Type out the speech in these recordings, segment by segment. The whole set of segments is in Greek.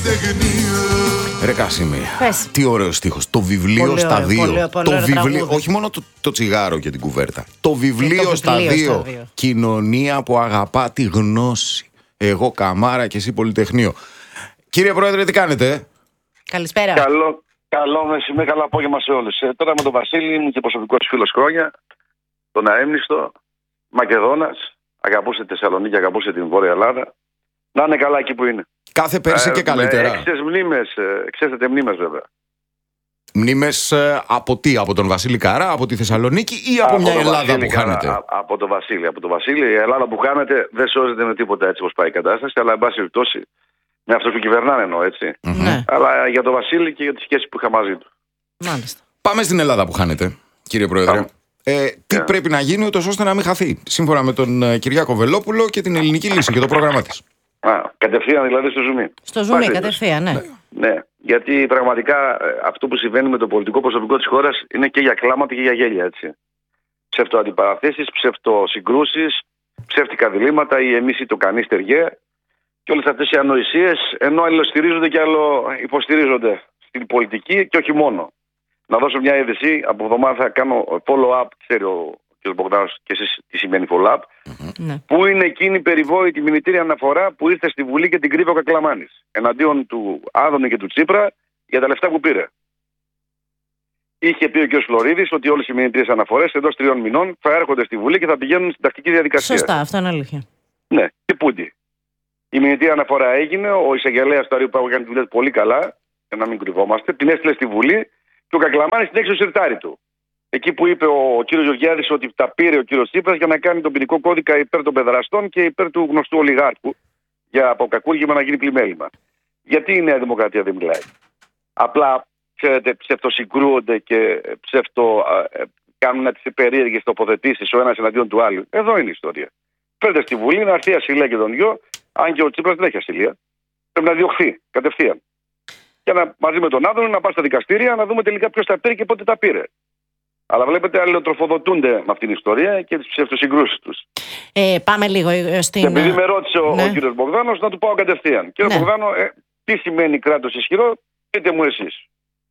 Ρε Κάσιμη, Πες. τι ωραίο στίχος. Το βιβλίο Πολύ στα ωραίο, δύο. πολύ Το ωραίο βιβλίο, τραγούδι. όχι μόνο το τσιγάρο και την κουβέρτα. Το βιβλίο στα βιβλίο δύο. στα δύο. Κοινωνία που αγαπά τη γνώση. Εγώ Καμάρα και εσύ Πολυτεχνείο. Κύριε Πρόεδρε, τι κάνετε? Καλησπέρα. Καλό μεσημέρι, καλό απόγευμα σε όλους. Τώρα με τον Βασίλη, μου και προσωπικός φίλος χρόνια, τον αέμνηστο, Μακεδόνας, αγαπούσε τη Θεσσαλονίκη, αγαπούσε την Βόρεια Ελλάδα. Να είναι καλά εκεί που είναι. Κάθε πέρσι και καλύτερα. Με έξτες μνήμες, εξέθετε μνήμες βέβαια. Μνήμες από τι, από τον Βασίλη Καρά, από τη Θεσσαλονίκη ή από μια τον Ελλάδα Βασίλη που χάνεται? Από τον Βασίλη. Από τον Βασίλη, η Ελλάδα που χάνεται δεν σώζεται με τίποτα έτσι όπως πάει η κατάσταση, αλλά εν πάση περιπτώσει με αυτούς που κυβερνάνε εννοώ έτσι. Ναι, Αλλά για τον Βασίλη και για τη σχέση που είχα μαζί του. μάλιστα. Πάμε στην Ελλάδα που χάνεται, κύριε Πρόεδρε. Τι πρέπει να γίνει ούτως ώστε να μην χαθεί, σύμφωνα με τον Κυριάκο Βελόπουλο και την Ελληνική Λύση και το πρόγραμμά της? Κατευθείαν δηλαδή στο ζουμί. Στο ζουμί, κατευθείαν, ναι. Ναι, γιατί πραγματικά αυτό που συμβαίνει με το πολιτικό προσωπικό της χώρας είναι και για κλάματα και για γέλια, έτσι. Ψευτοαντιπαραθέσεις, ψευτοσυγκρούσεις, ψεύτικα διλήμματα, ή εμείς ή το κανείς τεριέ, και όλες αυτές οι ανοησίες, ενώ αλληλοστηρίζονται και υποστηρίζονται στην πολιτική και όχι μόνο. Να δώσω μια είδηση, από εβδομάδα θα κάνω follow-up, ξέρει ο κ. Μπογδάνος και εσείς τι σημαίνει follow-up. Ναι. Πού είναι εκείνη η περιβόητη μηνυτήρια αναφορά που ήρθε στη Βουλή και την κρύβει ο Κακλαμάνης εναντίον του Άδωνη και του Τσίπρα για τα λεφτά που πήρε. Είχε πει ο κ. Φλωρίδης ότι όλες οι μηνυτήριες αναφορές εντός 3 μηνών θα έρχονται στη Βουλή και θα πηγαίνουν στην τακτική διαδικασία. Σωστά, αυτό είναι αλήθεια. Ναι, και πούντι. Η μηνυτήρια αναφορά έγινε, ο εισαγγελέας του Αρείου Πάγου κάνει τη δουλειά του πολύ καλά, για να μην κρυβόμαστε, την έστειλε στη Βουλή και ο Κακλαμάνης την έξω στο σιρτάρι του. Εκεί που είπε ο κ. Γεωργιάδης ότι τα πήρε ο κ. Τσίπρας για να κάνει τον ποινικό κώδικα υπέρ των παιδραστών και υπέρ του γνωστού ολιγάρχου για αποκακούργημα να γίνει πλημέλημα. Γιατί η Νέα Δημοκρατία δεν μιλάει? Απλά, ξέρετε, ψευτοσυγκρούονται και κάνουν τις περίεργες τοποθετήσεις ο ένας εναντίον του άλλου. Εδώ είναι η ιστορία. Φέρτε στη Βουλή να έρθει ασυλία και τον γιο, αν και ο Τσίπρας δεν έχει ασυλία. Πρέπει να διωχθεί κατευθείαν. Και μαζί με τον Άδωνο να πάει στα δικαστήρια να δούμε τελικά ποιος τα πήρε και πότε τα πήρε. Αλλά βλέπετε, αλληλοτροφοδοτούνται με αυτήν την ιστορία και τις ψευτοσυγκρούσεις τους. Πάμε λίγο στην. Και επειδή με ρώτησε Ναι. ο κύριος Μπογδάνος, να του πάω κατευθείαν. Κύριε Μπογδάνο, τι σημαίνει κράτος ισχυρό, πείτε μου εσείς.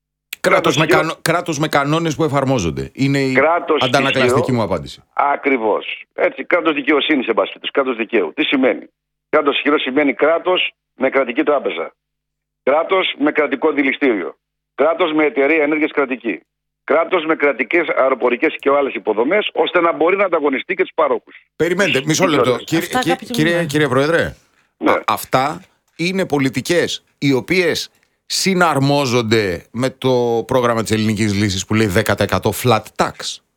Κράτος με κανόνες που εφαρμόζονται. Είναι η Κράτος αντανακλαστική ισχυρό. μου απάντηση. Ακριβώς. Έτσι, κράτος δικαιοσύνης, εν πάση περιπτώσει, κράτος δικαίου. Τι σημαίνει? Κράτος ισχυρό σημαίνει κράτος με κρατική τράπεζα. Κράτος με κρατικό δηληστήριο. Κράτος με εταιρεία ενέργειας κρατική. Κράτος με κρατικές αεροπορικές και άλλες υποδομές, ώστε να μπορεί να ανταγωνιστεί και τους παρόχους. Περιμένετε, μισό λεπτό. Κύριε Πρόεδρε, Ναι. αυτά είναι πολιτικές οι οποίες συναρμόζονται με το πρόγραμμα της Ελληνικής Λύσης που λέει 10% flat tax.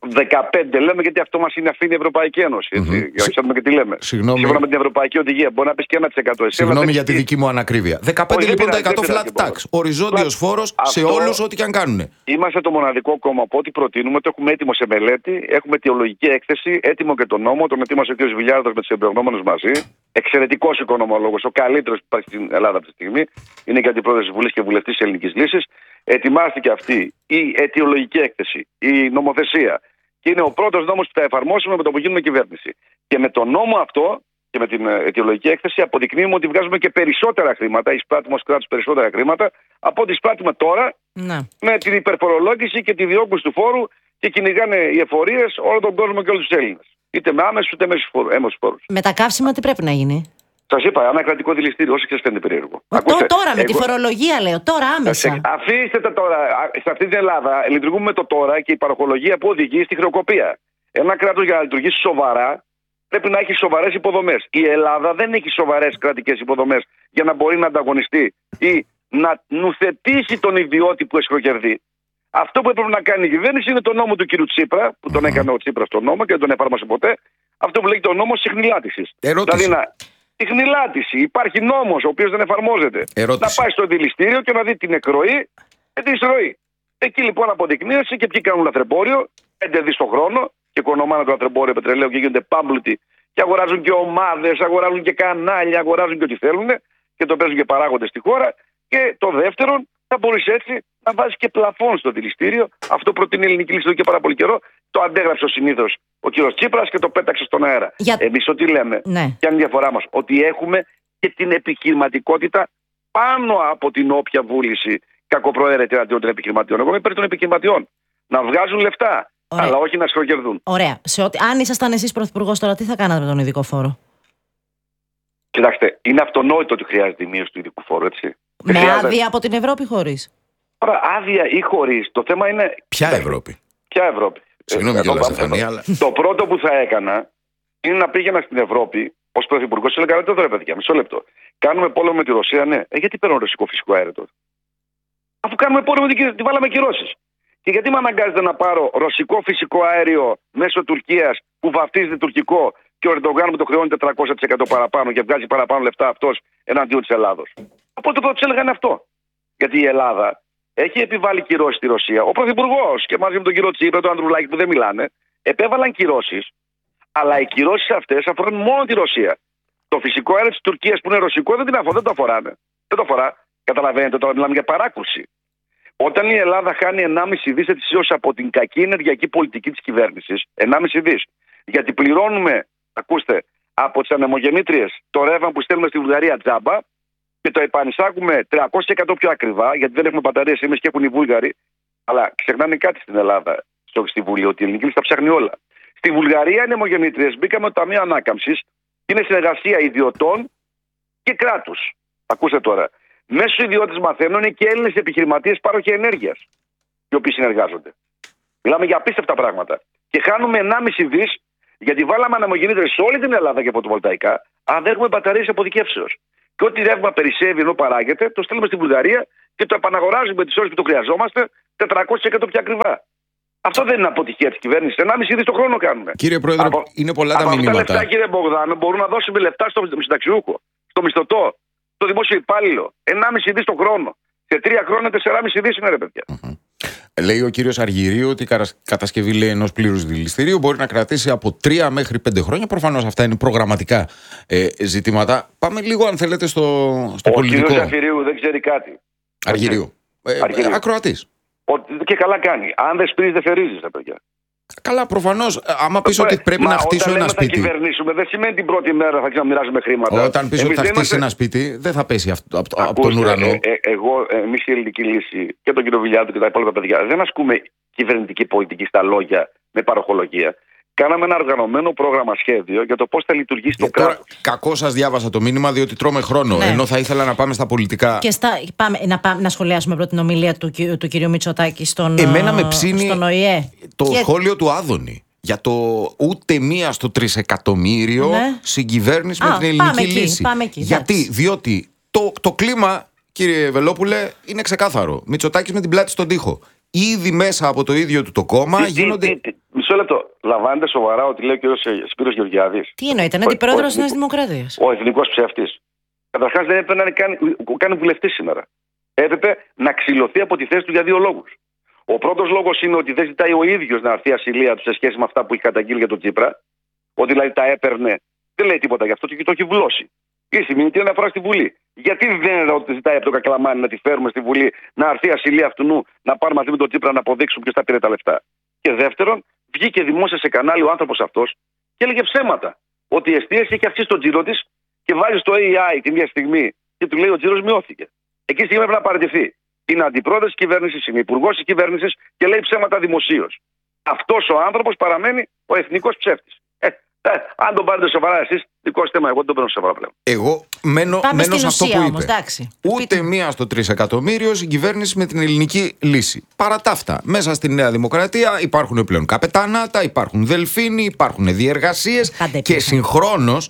15 λέμε, γιατί αυτό μας είναι αφήνει η Ευρωπαϊκή Ένωση. Έτσι, για να ξέρουμε και τι λέμε. Συγγνώμη. Σύμφωνα με την Ευρωπαϊκή Οδηγία. Μπορεί να πεις και 1%. Συγγνώμη για τη δική μου ανακρίβεια. 15 Όχι, λοιπόν δεν τα 100 πειράζει, flat tax. Οριζόντιος φόρος σε Αυτό- όλους ό,τι και αν κάνουν. Είμαστε το μοναδικό κόμμα που ό,τι προτείνουμε το έχουμε έτοιμο σε μελέτη. Έχουμε αιτιολογική έκθεση, έτοιμο και τον νόμο. Τον ετοίμασε ο κ. Βιλιάρδος με τους εμπειρογνώμονες μαζί. Εξαιρετικός οικονομολόγος, ο καλύτερος που υπάρχει στην Ελλάδα αυτή τη στιγμή. Είναι και αντιπρόεδρος της Βουλής και βουλευτής της Ελληνικής Λύσης. Ετοιμάστηκε αυτή η αιτιολογική έκθεση, η νομοθεσία. Και είναι ο πρώτος νόμος που θα εφαρμόσουμε με το που γίνουμε κυβέρνηση. Και με τον νόμο αυτό και με την αιτιολογική έκθεση αποδεικνύουμε ότι βγάζουμε και περισσότερα χρήματα, εισπράττουμε ως κράτος περισσότερα χρήματα από ό,τι εισπράττουμε τώρα Ναι. με την υπερφορολόγηση και τη διόγκωση του φόρου και κυνηγάνε οι εφορίες όλο τον κόσμο και όλους τους Έλληνες. Είτε με άμεσους είτε με έμεσους φόρους. Με τα καύσιμα τι πρέπει να γίνει? Σας είπα, ένα κρατικό δηληστήριο, όσο και σας φαίνεται περίεργο. Τώρα με τη φορολογία λέω, τώρα άμεσα. Αφήστε τα τώρα. Σε αυτή την Ελλάδα λειτουργούμε με το τώρα και η παροχολογία που οδηγεί στη χρεοκοπία. Ένα κράτος για να λειτουργήσει σοβαρά πρέπει να έχει σοβαρές υποδομές. Η Ελλάδα δεν έχει σοβαρές κρατικές υποδομές για να μπορεί να ανταγωνιστεί ή να νουθετήσει τον ιδιώτη που εσχροκερδεί. Αυτό που έπρεπε να κάνει η κυβέρνηση είναι το νόμο του κ. Τσίπρα, που τον έκανε ο Τσίπρας τον νόμο και δεν τον εφάρμοσε ποτέ. Αυτό που λέγεται ο νόμος συχνηλάτησης. Ερώτηση. Δηλαδή συχνηλάτηση. Υπάρχει νόμος ο οποίος δεν εφαρμόζεται. Ερώτηση. Να πάει στο δηληστήριο και να δει την εκροή και την εισρωή. Εκεί λοιπόν αποδεικνύεται και ποιοι κάνουν λαθρεμπόριο, 5 δις το χρόνο, και οικονομάνε το λαθρεμπόριο πετρελαίου και γίνονται πάμπλουτοι και αγοράζουν και ομάδες, αγοράζουν και κανάλια, αγοράζουν και ό,τι θέλουν και το παίζουν και παράγοντες στη χώρα. Και το δεύτερον, θα μπορείς έτσι να βάζεις και πλαφόν στο δηληστήριο. Αυτό προτείνει η Ελληνική Λύση εδώ και πάρα πολύ καιρό. Το αντέγραψε συνήθως ο κ. Τσίπρας και το πέταξε στον αέρα. Εμείς ό,τι λέμε, Ναι. ποια είναι η διαφορά μας? Ότι έχουμε και την επιχειρηματικότητα πάνω από την όποια βούληση κακοπροαίρετη αντίον των επιχειρηματιών. Εγώ είμαι υπέρ των επιχειρηματιών. Να βγάζουν λεφτά, αλλά όχι να σχροκερδούν. Ωραία. Αν ήσασταν εσείς πρωθυπουργός τώρα, τι θα κάνατε με τον ειδικό φόρο? Κοιτάξτε, είναι αυτονόητο ότι χρειάζεται η μείωση του ειδικού φόρου, έτσι. Με άδεια από την Ευρώπη, χωρίς? Τώρα, άδεια ή χωρίς, το θέμα είναι. Ποια Ευρώπη? Ποια Ευρώπη? Συγγνώμη κιόλας, Στεφανία, αλλά. Το πρώτο που θα έκανα είναι να πήγαινα στην Ευρώπη ως πρωθυπουργός και έλεγα: εδώ ρε παιδιά, μισό λεπτό. Κάνουμε πόλεμο με τη Ρωσία, ναι. Γιατί παίρνω ρωσικό φυσικό αέριο τότε? Αφού κάνουμε πόλεμο, τη βάλαμε κυρώσεις. Και γιατί με αναγκάζεται να πάρω ρωσικό φυσικό αέριο μέσω Τουρκίας που βαφτίζεται τουρκικό και ο Ερντογάν μου το χρεώνει 400% παραπάνω και βγάζει παραπάνω λεφτά αυτός εναντίον της Ελλάδος? Οπότε το τους έλεγα είναι αυτό. Γιατί η Ελλάδα έχει επιβάλει κυρώσεις στη Ρωσία. Ο πρωθυπουργός και μαζί με τον κύριο Τσίπρα, τον Ανδρουλάκη που δεν μιλάνε, επέβαλαν κυρώσεις, αλλά οι κυρώσεις αυτές αφορούν μόνο τη Ρωσία. Το φυσικό αέριο της Τουρκίας που είναι ρωσικό δεν το αφοράνε. Δεν το αφορά. Καταλαβαίνετε, τώρα μιλάμε για παράκρουση. Όταν η Ελλάδα χάνει 1,5 δις ετησίως από την κακή ενεργειακή πολιτική της κυβέρνησης, 1,5 δις, γιατί πληρώνουμε, ακούστε, από τις ανεμογεννήτριες το ρεύμα που στέλνουμε στη Βουλγαρία τζάμπα και το επανεισάγουμε 300% πιο ακριβά, γιατί δεν έχουμε μπαταρίες εμείς και έχουν οι Βούλγαροι, αλλά ξεχνάνε κάτι στην Ελλάδα, στη Βουλή, ότι η ελληνική λύση τα ψάχνει όλα. Στη Βουλγαρία οι ανεμογεννήτριες μπήκαμε το Ταμείο Ανάκαμψης, είναι συνεργασία ιδιωτών και κράτους. Ακούστε τώρα. Μέσω ιδιώτες μαθαίνουν είναι και Έλληνες επιχειρηματίες πάροχοι ενέργειας, οι οποίοι συνεργάζονται. Μιλάμε για απίστευτα πράγματα. Και χάνουμε 1,5 δις γιατί βάλαμε ανεμογεννήτριες σε όλη την Ελλάδα και φωτοβολταϊκά, αν δεν έχουμε μπαταρίες αποθηκεύσεως. Και ό,τι ρεύμα περισσεύει ενώ παράγεται, το στέλνουμε στη Βουλγαρία και το επαναγοράζουμε τις ώρες που το χρειαζόμαστε 400% πιο ακριβά. Αυτό δεν είναι αποτυχία της κυβέρνησης. 1,5 δις το χρόνο κάνουμε. Κύριε Πρόεδρε, είναι πολλά τα μηνύματα. Αυτά τα λεφτά, κύριε Μπογδάνο, μπορούμε να δώσουμε λεφτά στο συνταξιούχο, στο μισθωτό, στο δημόσιο υπάλληλο. 1,5 δις το χρόνο. Σε 3 χρόνια 4,5 δις είναι, ρε παιδιά. Λέει ο κύριος Αργυρίου ότι η κατασκευή ενός πλήρους δηληστηρίου μπορεί να κρατήσει από 3 μέχρι 5 χρόνια. Προφανώς αυτά είναι προγραμματικά ζητήματα. Πάμε λίγο, αν θέλετε, στο πολιτικό. Ο κύριος Αργυρίου δεν ξέρει κάτι. Αργυρίου. Ακροατής. Και καλά κάνει. Αν δεν σπίρεις, δεν θερίζεις, τα παιδιά. Καλά, προφανώς. Άμα πεις ότι πρέπει να χτίσω ένα σπίτι. Όταν θα κυβερνήσουμε, δεν σημαίνει την πρώτη μέρα θα ξαναμοιράζουμε χρήματα. Όταν πεις ότι θα χτίσει ένα σπίτι, δεν θα πέσει από τον ουρανό. Εμείς η ελληνική λύση και τον κύριο Βιλιάδου και τα υπόλοιπα παιδιά δεν ασκούμε κυβερνητική πολιτική στα λόγια με παροχολογία. Κάναμε ένα οργανωμένο πρόγραμμα σχέδιο για το πώς θα λειτουργήσει το κράτος. Κακώς σας διάβασα το μήνυμα, διότι τρώμε χρόνο. Ναι. Ενώ θα ήθελα να πάμε στα πολιτικά. Και να σχολιάσουμε πρώτη την ομιλία του κυρίου Μητσοτάκη στον ΟΗΕ. Το σχόλιο του Άδωνη για το ούτε μία στο 3.000.000 συγκυβέρνηση με την ελληνική λύση. Πάμε εκεί. Γιατί, διότι το κλίμα, κύριε Βελόπουλε, είναι ξεκάθαρο. Μητσοτάκης με την πλάτη στον τοίχο. Ήδη μέσα από το ίδιο του το κόμμα γίνονται. Μισό λεπτό. Λαμβάνετε σοβαρά ότι λέει ο κ. Σπύρος Γεωργιάδης? Τι εννοείται, είναι αντιπρόεδρος της Νέας Δημοκρατίας. Ο εθνικός ψεύτης. Καταρχάς δεν έπρεπε να κάνει βουλευτή σήμερα. Έπρεπε να ξυλωθεί από τη θέση του για 2 λόγους. Ο πρώτος λόγος είναι ότι δεν ζητάει ο ίδιος να έρθει η ασυλία του σε σχέση με αυτά που έχει καταγγείλει για τον Τσίπρα. Ότι δηλαδή τα έπαιρνε. Δεν λέει τίποτα γι' αυτό και το έχει βουλώσει. Ήρθε η μηνυτήρια αναφορά στη Βουλή. Γιατί δεν ζητάει από τον Κακλαμάνη να τη φέρουμε στη Βουλή, να έρθει η ασυλία αυτού νου, να πάρουμε μαζί με τον Τσίπρα να αποδείξουμε ποιος θα πήρε τα λεφτά? Και δεύτερον, βγήκε δημόσια σε κανάλι ο άνθρωπος αυτός και έλεγε ψέματα. Ότι η εστίαση έχει αυξήσει τον τζίρο της και βάζει στο AI την ίδια στιγμή και του λέει ο τζίρος μειώθηκε. Εκεί η στιγμή έπρεπε να παραιτηθεί. Είναι αντιπρόεδρος της κυβέρνησης, είναι υπουργός της κυβέρνησης και λέει ψέματα δημοσίως. Αυτός ο άνθρωπος παραμένει ο εθνικός ψεύτης. Αν τον πάρετε σοβαρά εσείς, δικό σας θέμα, εγώ δεν τον παίρνω σοβαρά πλέον. Εγώ μένω σε αυτό που είπε. Εντάξει. Ούτε μία στο 3.000.000 συγκυβέρνηση με την ελληνική λύση. Παρά τα αυτά, μέσα στη Νέα Δημοκρατία υπάρχουν πλέον καπετανάτα, υπάρχουν δελφίνοι, υπάρχουν διεργασίες και συγχρόνως.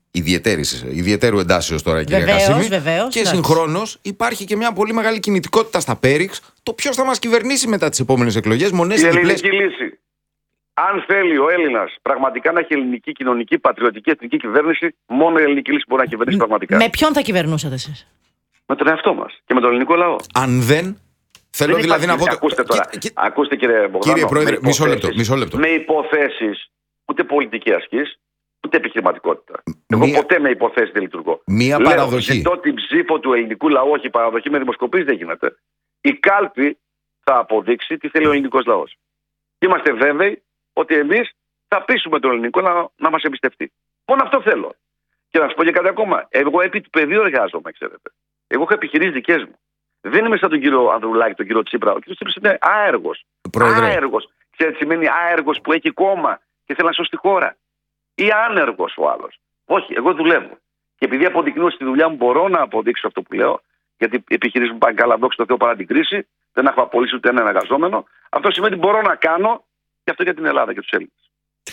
Ιδιαιτέρου εντάσεως τώρα, κυρία Κασίμη. Και συγχρόνως υπάρχει και μια πολύ μεγάλη κινητικότητα στα Πέριξ. Το ποιος θα μας κυβερνήσει μετά τις επόμενες εκλογές, μονές η ελληνική λύση. Αν θέλει ο Έλληνας πραγματικά να έχει ελληνική, κοινωνική, πατριωτική, εθνική κυβέρνηση, μόνο η ελληνική λύση μπορεί να κυβερνήσει πραγματικά. Με ποιον θα κυβερνούσατε εσείς? Με τον εαυτό μας και με τον ελληνικό λαό. Αν δεν. Θέλω δηλαδή να πω. Ακούστε τώρα. Ακούστε, κύριε Μπογδάνο. Κύριε Πρόεδρε, μισό λεπτό. Με υποθέσεις, ούτε πολιτική ασκής, ούτε επιχειρηματικότητα. Εγώ ποτέ με υποθέσεις δεν λειτουργώ. Μία παραδοχή. Ζητώ την ψήφο του ελληνικού λαού, όχι παραδοχή με δημοσκοπήσεις δεν γίνεται. Η κάλπη θα αποδείξει τι θέλει ο ελληνικός λαός. Είμαστε βέβαιοι ότι εμείς θα πείσουμε τον ελληνικό να μας εμπιστευτεί. Μόνο αυτό θέλω. Και να σας πω και κάτι ακόμα. Εγώ επί του πεδίου εργάζομαι, ξέρετε. Εγώ έχω επιχειρήσεις δικές μου. Δεν είμαι σαν τον κύριο Ανδρουλάκη, τον κύριο Τσίπρα. Ο κύριος Τσίπρας είναι άεργος. Άεργος. Ξέρετε, σημαίνει άεργος που έχει κόμμα και θέλει να σώσει τη χώρα. Ή άνεργος ο άλλος. Όχι, εγώ δουλεύω. Και επειδή αποδεικνύω στη δουλειά μου, μπορώ να αποδείξω αυτό που λέω, γιατί οι επιχειρήσεις μου πάνε καλά, δόξα τω Θεώ, παρά την κρίση, δεν έχω απολύσει ούτε έναν εργαζόμενο. Αυτό σημαίνει ότι μπορώ να κάνω και αυτό για την Ελλάδα και τους Έλληνες.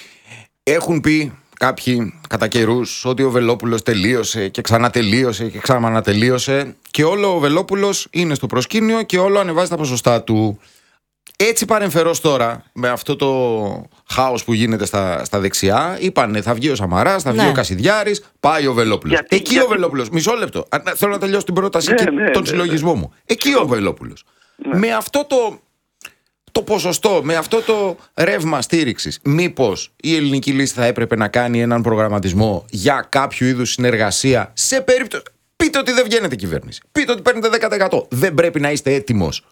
Έχουν πει κάποιοι κατά καιρούς ότι ο Βελόπουλος τελείωσε και ξανατελείωσε και ξανατελείωσε, και όλο ο Βελόπουλος είναι στο προσκήνιο και όλο ανεβάζει τα ποσοστά του. Έτσι παρεμφερώς τώρα, με αυτό το χάος που γίνεται στα δεξιά, είπανε θα βγει ο Σαμαράς, θα βγει ο Κασιδιάρης, πάει ο Βελόπουλος. Ο Βελόπουλος, μισό λεπτό, θέλω να τελειώσω την πρόταση και τον συλλογισμό μου. Εκεί ο Βελόπουλος. Με αυτό το ποσοστό, με αυτό το ρεύμα στήριξης, μήπως η ελληνική λύση θα έπρεπε να κάνει έναν προγραμματισμό για κάποιο είδους συνεργασία σε περίπτωση. Πείτε ότι δεν βγαίνετε κυβέρνηση. Πείτε ότι παίρνετε 10%. Δεν πρέπει να είστε έτοιμος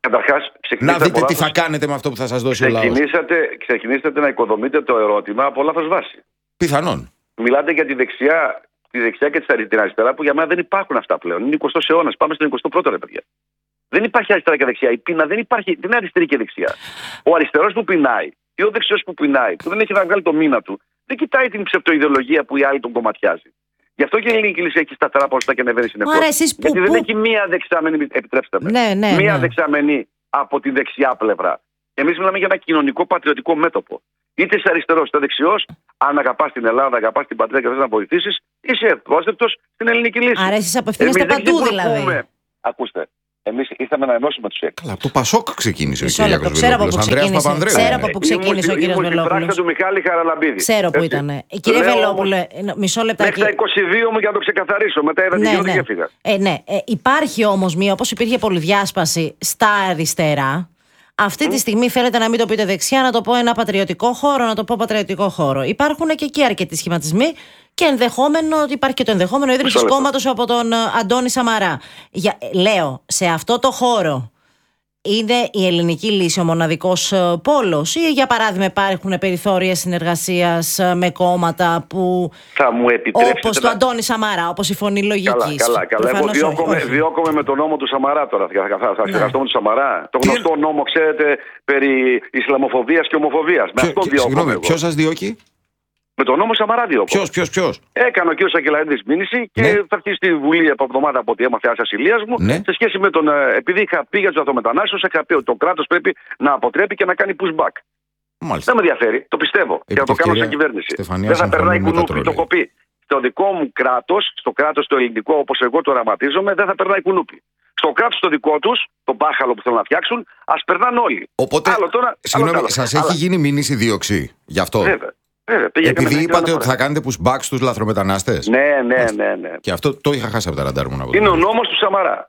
να δείτε τι θα κάνετε με αυτό που θα σας δώσει ο λαός. Ξεκινήσατε να οικοδομείτε το ερώτημα από λάθος βάση. Πιθανόν. Μιλάτε για τη δεξιά και την αριστερά, που για μένα δεν υπάρχουν αυτά πλέον. Είναι 20ος αιώνας. Πάμε στον 21ο, ρε παιδιά. Δεν υπάρχει αριστερά και δεξιά. Η πείνα δεν είναι αριστερή και δεξιά. Ο αριστερός που πεινάει ή ο δεξιός που πεινάει, που δεν έχει να βγάλει το μήνα του, δεν κοιτάει την ψευτοειδεολογία που η άλλη τον κομματιάζει. Γι' αυτό και η ελληνική λύση έχει σταθερά ποσοστά και ανεβαίνει συνεχώς. Γιατί δεν έχει μία δεξαμενή, επιτρέψτε με. Μία δεξαμενή από τη δεξιά πλευρά. Εμείς μιλάμε για ένα κοινωνικό πατριωτικό μέτωπο. Είτε είσαι αριστερός είτε δεξιός, αν αγαπάς την Ελλάδα, αγαπάς την πατρίδα και θες να βοηθήσεις, είσαι ευπρόσδεκτος στην ελληνική λύση. Άρα εσείς απευθύνεστε παντού δηλαδή. Ακούστε. Εμείς ήρθαμε να ενώσουμε τους έξι. Καλά, το Πασόκ ξεκίνησε ο Κυριάκος Βελόπουλος. Ξέρω από πού ξεκίνησε ο κύριος Βελόπουλος. Στην πράξη του Μιχάλη Χαραλαμπίδη. Ξέρω που ήταν. Κύριε Βελόπουλε, μισό λεπτάκι. Μέχρι τα 22 μου για να το ξεκαθαρίσω. Μετά είδα τι και έφυγα. Ναι, υπάρχει όμως μία, όπως υπήρχε πολυδιάσπαση στα αριστερά. Αυτή τη στιγμή θέλετε να μην το πείτε δεξιά, να το πω ένα πατριωτικό χώρο, να το πω πατριωτικό χώρο. Υπάρχουν και εκεί αρκετοί σχηματισμοί και υπάρχει και το ενδεχόμενο ίδρυσης κόμματος από τον Αντώνη Σαμαρά. Λέω, σε αυτό το χώρο είναι η ελληνική λύση ο μοναδικός πόλος, ή για παράδειγμα υπάρχουν περιθώρια συνεργασίας με κόμματα που, όπως το Αντώνη Σαμαρά, όπως η Φωνή Λογικής? Καλά. Εγώ διώκομαι με τον νόμο του Σαμαρά τώρα. Θα ξεχαστώ με τον Σαμαρά. Το γνωστό νόμο, ξέρετε, περί Ισλαμοφοβίας και ομοφοβίας. Με αυτό διώκομαι. Ποιος σας διώκει? Με τον νόμο Σαμαρά διώκομαι. Ποιος? Έκανε ο κ. Σακελαρίδης μήνυση και θα αρχίσει στη Βουλή από εβδομάδα από ό,τι έμαθε άσας ηλίας μου. Σε σχέση με τον. Επειδή είχα πει για τους αυτομετανάστες, είχα πει ότι το κράτος πρέπει να αποτρέπει και να κάνει pushback. Μάλιστα. Δεν με ενδιαφέρει. Το πιστεύω. Και θα το κάνω σαν κυβέρνηση. Δεν θα περνάει κουνούπι. Το έχω πει. Στο δικό μου κράτος, στο κράτος το ελληνικό όπως εγώ το οραματίζομαι, δεν θα περνάει κουνούπι. Στο κράτος το δικό τους, τον μπάχαλο που θέλουν να φτιάξουν, ας περνάνε όλοι. Οπότε, σας έχει γίνει μήνυση δίωξη γι' αυτό? Βέβαια. Επειδή είπατε ότι θα κάνετε pushback στους λαθρομετανάστες. Ναι. Και αυτό το είχα χάσει από τα ραντάρ μου. Είναι ο νόμος του Σαμαρά.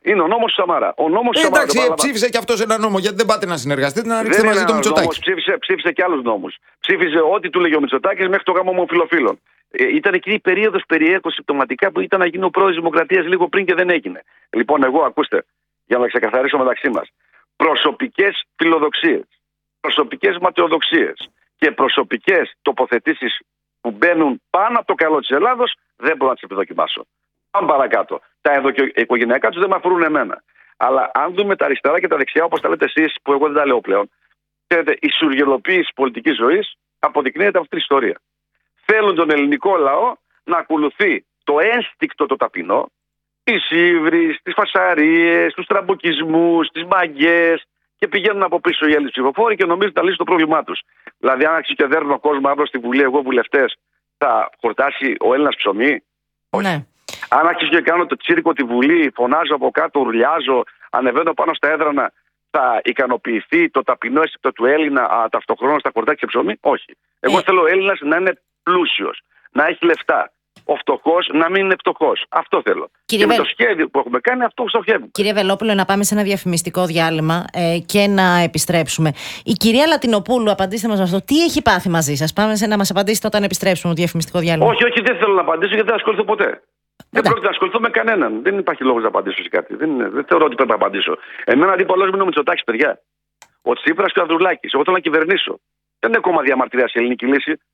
Εντάξει, ψήφισε και αυτός ένα νόμο. Γιατί δεν πάτε να συνεργαστείτε, να ρίξετε μαζί το Μητσοτάκη? Ψήφισε και άλλους νόμους. Ψήφισε ό,τι του λέγει ο Μητσοτάκης μέχρι το γάμο ομοφυλοφίλων. Ήταν εκείνη η περίοδος περιέργως συμπτωματικά που ήταν να γίνει ο πρόεδρος της Δημοκρατίας λίγο πριν και δεν έγινε. Λοιπόν, εγώ, ακούστε, για να ξεκαθαρίσω μεταξύ μας. Προσωπικές φιλοδοξίες, προσωπικές ματαιοδοξίες και προσωπικές τοποθετήσεις που μπαίνουν πάνω από το καλό της Ελλάδος δεν μπορώ να τις επιδοκιμάσω. Πάμε παρακάτω. Τα ενδοοικογενειακά τους δεν με αφορούν εμένα. Αλλά αν δούμε τα αριστερά και τα δεξιά, όπως τα λέτε εσείς, που εγώ δεν τα λέω πλέον, ξέρετε, η σουργελοποίηση πολιτικής ζωής αποδεικνύεται από αυτή την ιστορία. Θέλουν τον ελληνικό λαό να ακολουθεί το ένστικτο το ταπεινό, τις ύβρις, τις φασαρίες, τους τραμποκισμούς, τις μαγκές, και πηγαίνουν από πίσω οι Έλληνες ψηφοφόροι και νομίζουν να λύσουν το πρόβλημά τους. Δηλαδή, αν άρχισε και δέρνει ο κόσμο αύριο στη Βουλή, εγώ βουλευτές, θα χορτάσει ο Έλληνας ψωμί? Ναι. Αν άρχισε και κάνω το τσίρκο τη Βουλή, φωνάζω από κάτω, ουρλιάζω, ανεβαίνω πάνω στα έδρανα, θα ικανοποιηθεί το ταπεινό αίσθητο του Έλληνα ταυτοχρόνως θα χορτάξει και ψωμί? Όχι. Εγώ θέλω ο Έλληνας να είναι πλούσιος, να έχει λεφτά. Ο φτωχός να μην είναι φτωχός. Αυτό θέλω. Και με το σχέδιο που έχουμε κάνει, αυτό στοχεύουμε. Κύριε Βελόπουλο, να πάμε σε ένα διαφημιστικό διάλειμμα και να επιστρέψουμε. Η κυρία Λατινοπούλου, απαντήστε μας αυτό. Τι έχει πάθει μαζί σας? Πάμε να μας απαντήσετε όταν επιστρέψουμε το διαφημιστικό διάλειμμα. Όχι, δεν θέλω να απαντήσω γιατί δεν ασχοληθώ ποτέ. Δεν πρόκειται να ασχοληθώ με κανέναν. Δεν υπάρχει λόγος να απαντήσω σε κάτι. Δεν θεωρώ ότι πρέπει να απαντήσω. Εμένα αντίπαλός μου είναι ο Μητσοτάκης, παιδιά. Ο Τσίπρας και ο Ανδρουλάκης. Εγώ θέλω να κυβερνήσω. Δεν είναι κόμμα διαμαρτυρίας η ελληνική λύση.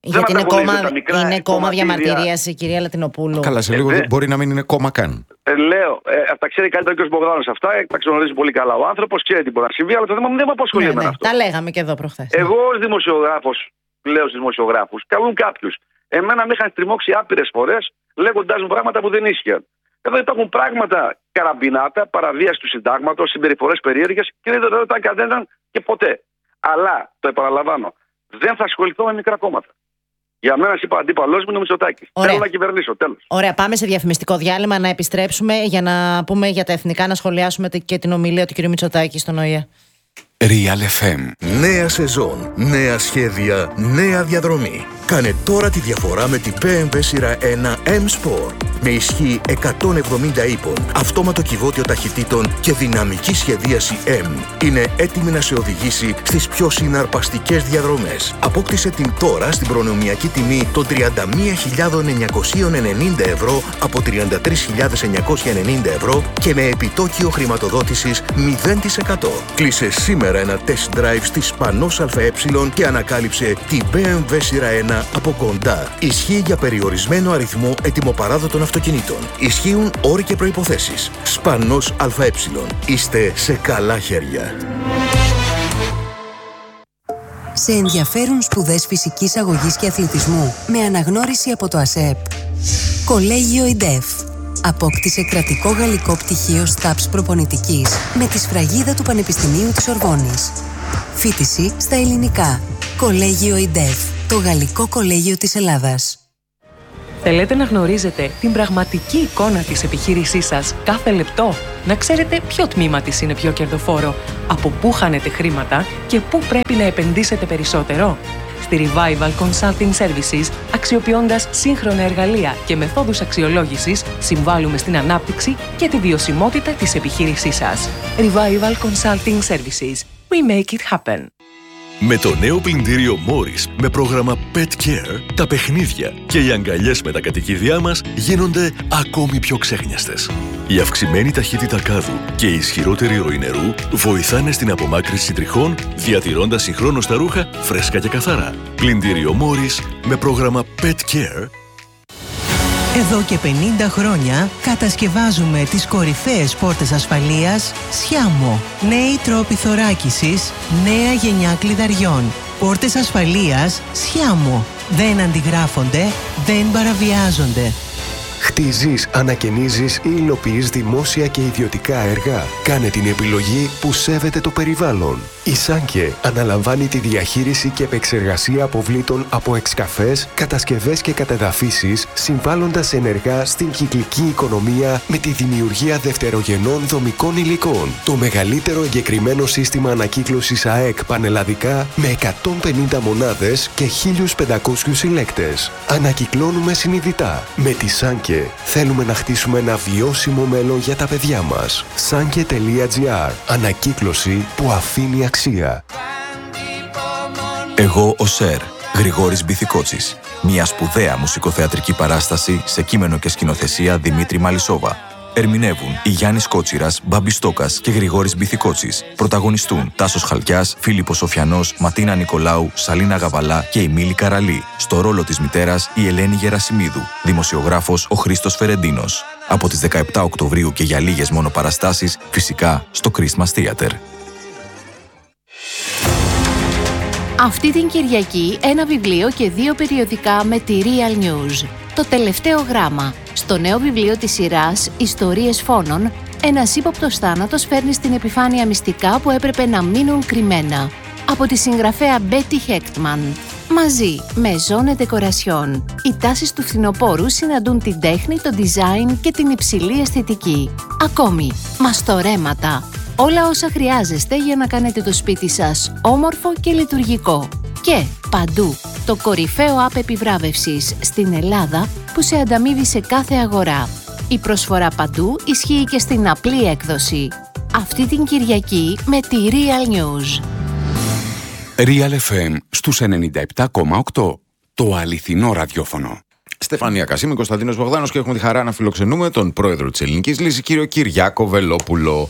Γιατί είναι κόμμα διαμαρτυρίας η κυρία Λατινοπούλου. Καλά, σε λίγο μπορεί να μην είναι κόμμα καν. Λέω, τα ξέρει καλύτερα και ο Μπογδάνος αυτά, τα ξενορίζει πολύ καλά ο άνθρωπος, ξέρει τι μπορεί να συμβεί, αλλά το θέμα μου δεν με απασχολεί με αυτό. Τα λέγαμε και εδώ προχθές. Εγώ ως δημοσιογράφος, λέω στους δημοσιογράφους, καλούν κάποιους. Εμένα με είχαν στριμώξει άπειρες φορές λέγοντάς μου πράγματα που δεν ίσχυαν. Εδώ υπάρχουν πράγματα καραμπινάτα, παραβίαση του συντάγματος, συμπεριφορές περίεργες και δεν το ήταν κανέναν και ποτέ. Αλλά, το επαναλαμβάνω, δεν θα ασχοληθώ με μικρά κόμματα. Για μένα, είπα, αντίπαλός μου είναι ο Μητσοτάκης. Θέλω να κυβερνήσω, τέλος. Ωραία, πάμε σε διαφημιστικό διάλειμμα να επιστρέψουμε για να πούμε για τα εθνικά, να σχολιάσουμε και την ομιλία του κ. Μητσοτάκη στον ΟΗΕ. Real FM. Νέα σεζόν, νέα σχέδια, νέα διαδρομή. Κάνε τώρα τη διαφορά με την BMW σειρά 1 M-Sport. Με ισχύ 170 ύπων, αυτόματο κυβότιο ταχυτήτων και δυναμική σχεδίαση M. Είναι έτοιμη να σε οδηγήσει στις πιο συναρπαστικές διαδρομές. Απόκτησε την τώρα στην προνομιακή τιμή των 31.990 ευρώ από 33.990 ευρώ και με επιτόκιο χρηματοδότησης 0%. Κλείσε σήμερα ένα test drive στη Σπανός ΑΕ και ανακάλυψε την BMW σειρά 1 από κοντά. Ισχύει για περιορισμένο αριθμό ετοιμοπαράδοτων αυτοκινήτων. Ισχύουν όροι και προϋποθέσεις. Σπανός ΑΕ. Είστε σε καλά χέρια. Σε ενδιαφέρουν σπουδές φυσικής αγωγής και αθλητισμού με αναγνώριση από το ΑΣΕΠ. Κολέγιο ΙΝΤΕΦ. Απόκτησε κρατικό γαλλικό πτυχίο ΣΤΑΠΣ προπονητικής με τη σφραγίδα του Πανεπιστημίου της Σορβόνης. Φοιτηση στα ελληνικά. Κολέγιο ΙΝΤΕΦ. Το Γαλλικό Κολέγιο της Ελλάδας. Θέλετε να γνωρίζετε την πραγματική εικόνα της επιχείρησής σας κάθε λεπτό? Να ξέρετε ποιο τμήμα της είναι πιο κερδοφόρο, από πού χάνετε χρήματα και πού πρέπει να επενδύσετε περισσότερο? Στη Revival Consulting Services, αξιοποιώντας σύγχρονα εργαλεία και μεθόδους αξιολόγησης, συμβάλλουμε στην ανάπτυξη και τη βιωσιμότητα της επιχείρησής σας. Revival Consulting Services. We make it happen. Με το νέο πλυντήριο Morris με πρόγραμμα Pet Care, τα παιχνίδια και οι αγκαλιές με τα κατοικίδια μας γίνονται ακόμη πιο ξέχνιαστες. Η αυξημένη ταχύτητα κάδου και η ισχυρότερη ροή νερού βοηθάνε στην απομάκρυνση τριχών, διατηρώντας συγχρόνως τα ρούχα φρέσκα και καθαρά. Πλυντήριο Morris με πρόγραμμα Pet Care. Εδώ και 50 χρόνια κατασκευάζουμε τις κορυφαίες πόρτες ασφαλείας Sciamo. Νέοι τρόποι θωράκισης, νέα γενιά κλειδαριών. Πόρτες ασφαλείας Sciamo. Δεν αντιγράφονται, δεν παραβιάζονται. Χτίζεις, ανακαινίζεις ή υλοποιείς δημόσια και ιδιωτικά έργα? Κάνε την επιλογή που σέβεται το περιβάλλον. Η Σάνκε αναλαμβάνει τη διαχείριση και επεξεργασία αποβλήτων από εξκαφές, κατασκευές και κατεδαφίσεις, συμβάλλοντας ενεργά στην κυκλική οικονομία με τη δημιουργία δευτερογενών δομικών υλικών. Το μεγαλύτερο εγκεκριμένο σύστημα ανακύκλωσης ΑΕΚ πανελλαδικά με 150 μονάδες και 1.500 συλλέκτες. Ανακυκλώνουμε συνειδητά. Με τη Σάνκε θέλουμε να χτίσουμε ένα βιώσιμο μέλλον για τα παιδιά μας. Sanke.gr. Ανακύκλωση που αφήνει αξία. Εγώ ο Σερ, Γρηγόρης Μπιθικότσης. Μια σπουδαία μουσικοθεατρική παράσταση σε κείμενο και σκηνοθεσία Δημήτρη Μαλισσόβα. Ερμηνεύουν η Γιάννης Κότσιρας, Μπάμπης Στόκας και Γρηγόρης Μπιθικότσης. Πρωταγωνιστούν Τάσος Χαλκιάς, Φίλιππος Σοφιανός, Ματίνα Νικολάου, Σαλίνα Γαβαλά και η Μίλη Καραλή. Στο ρόλο της μητέρας η Ελένη Γερασιμίδου. Δημοσιογράφος ο Χρήστος Φερεντίνος. Από τις 17 Οκτωβρίου και για λίγες μόνο παραστάσεις, φυσικά στο Christmas Theater. Αυτή την Κυριακή ένα βιβλίο και 2 περιοδικά με τη Real News. Το τελευταίο γράμμα. Στο νέο βιβλίο της σειράς «Ιστορίες φόνων», ένας ύποπτος θάνατος φέρνει στην επιφάνεια μυστικά που έπρεπε να μείνουν κρυμμένα. Από τη συγγραφέα Μπέτι Χέκτμαν. Μαζί με Ζώνε Decoration, οι τάσεις του φθινοπόρου συναντούν την τέχνη, το design και την υψηλή αισθητική. Ακόμη, μαστορέματα. Όλα όσα χρειάζεστε για να κάνετε το σπίτι σας όμορφο και λειτουργικό. Και παντού, το κορυφαίο app επιβράβευσης στην Ελλάδα που σε ανταμείβει σε κάθε αγορά. Η προσφορά παντού ισχύει και στην απλή έκδοση. Αυτή την Κυριακή με τη Real News. Real FM στους 97,8. Το αληθινό ραδιόφωνο. Στεφανία Κασίμη, Κωνσταντίνος Μπογδάνος και έχουμε τη χαρά να φιλοξενούμε τον πρόεδρο της Ελληνικής Λύσης, κύριο Κυριάκο Βελόπουλο.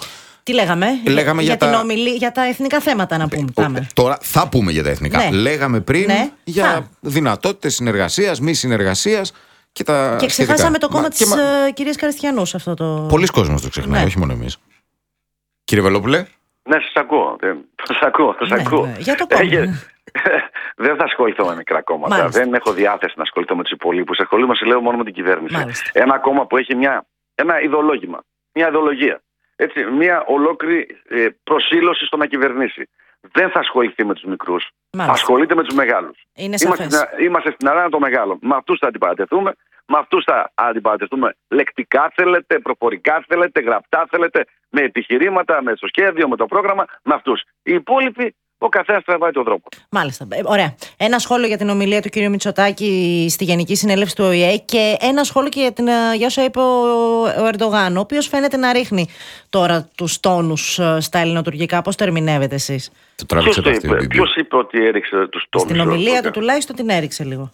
Τι λέγαμε? Λέγαμε για τα εθνικά θέματα να πούμε. Τώρα θα πούμε για τα εθνικά. Ναι. Λέγαμε πριν για δυνατότητες συνεργασίας, μη συνεργασίας και τα και ξεχάσαμε το κόμμα της κυρίας Καριστιανού σε αυτό το... Πολλοί κόσμος το ξεχνάει, όχι μόνο εμείς. Κύριε Βελόπουλε. Ναι, σας ακούω. Σας ακούω. Για το κόμμα. Δεν θα ασχοληθώ με μικρά κόμματα. Μάλιστα. Δεν έχω διάθεση να ασχοληθώ με τους υπολείπους. Ασχολούμαι, λέω, μόνο με την κυβέρνηση. Μάλιστα. Ένα κόμμα που έχει ένα ιδεολόγημα, μια ιδεολογία. Έτσι, μια ολόκληρη προσήλωση στο να κυβερνήσει. Δεν θα ασχοληθεί με τους μικρούς. Ασχολείται με τους μεγάλους. Είμαστε στην αρένα των μεγάλων. Με αυτούς θα αντιπαρατεθούμε. Με αυτούς θα αντιπαρατεθούμε λεκτικά θέλετε, προφορικά θέλετε, γραπτά θέλετε, με επιχειρήματα, με το σχέδιο, με το πρόγραμμα. Με αυτούς. Οι υπόλοιποι, ο καθένας τραβάει τον τρόπο. Μάλιστα. Ωραία. Ένα σχόλιο για την ομιλία του κ. Μητσοτάκη στη Γενική Συνέλευση του ΟΗΕ και ένα σχόλιο και για όσα είπε ο Ερντογάν, ο οποίος φαίνεται να ρίχνει τώρα τους τόνους στα ελληνοτουρκικά. Πώς το ερμηνεύετε εσείς? Ποιος είπε ότι έριξε τους τόνους? Στην ομιλία του τουλάχιστον την έριξε λίγο.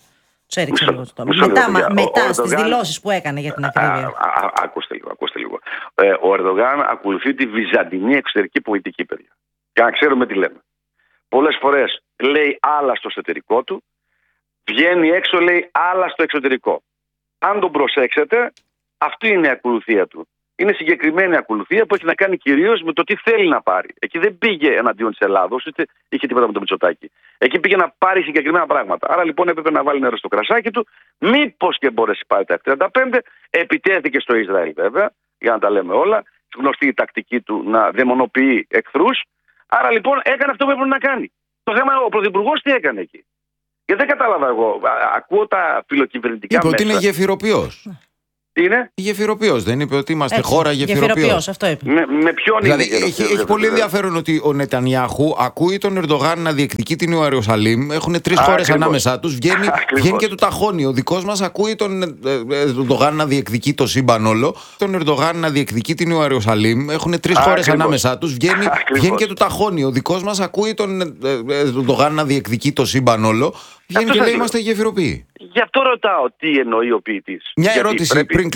Μετά στις δηλώσεις που έκανε για την ακρίβεια. Ακούστε λίγο. Ο Ερντογάν ακολουθεί τη βυζαντινή εξωτερική πολιτική, παιδιά. Για να ξέρουμε τι λέμε. Πολλές φορές λέει άλλα στο εσωτερικό του, βγαίνει έξω, λέει άλλα στο εξωτερικό. Αν τον προσέξετε, αυτή είναι η ακολουθία του. Είναι συγκεκριμένη ακολουθία που έχει να κάνει κυρίως με το τι θέλει να πάρει. Εκεί δεν πήγε εναντίον της Ελλάδος, ούτε είχε τίποτα με το Μητσοτάκη. Εκεί πήγε να πάρει συγκεκριμένα πράγματα. Άρα λοιπόν έπρεπε να βάλει νερό στο κρασάκι του. Μήπως και μπορέσει πάρει τα F-35. Επιτέθηκε στο Ισραήλ, βέβαια, για να τα λέμε όλα. Γνωστή η τακτική του να δαιμονοποιεί εχθρούς. Άρα λοιπόν έκανε αυτό που έπρεπε να κάνει. Το θέμα ο Πρωθυπουργός τι έκανε εκεί? Γιατί δεν κατάλαβα εγώ. Ακούω τα φιλοκυβερνητικά μέσα. Είπε ότι είναι γεφυροποιός. Τι είναι? Γεφυροποιός, δεν είπε ότι είμαστε χώρα γεφυροποιός? Αυτό είπε. Με ποιον δηλαδή, είναι? Έχει πολύ ενδιαφέρον ότι ο Νετανιάχου ακούει τον Ερντογάν να διεκδικεί την Ιερουσαλήμ. Έχουν 3 χώρες ανάμεσά τους. Βγαίνει και του ταχώνει. Ο δικός μας ακούει τον Ερντογάν να διεκδικεί το σύμπαν όλο. Τον Ερντογάν να διεκδικεί την Ιερουσαλήμ. Έχουν 3 χώρες ανάμεσά τους. Βγαίνει και του ταχώνει. Ο δικός μας ακούει τον Ερντογάν να διεκδικεί το σύμπαν όλο. Βγαίνει και λέει είμαστε γεφυροποιοί. Γι' αυτό ρωτάω τι εννοεί ο ποιητής. Μια ερώτηση πριν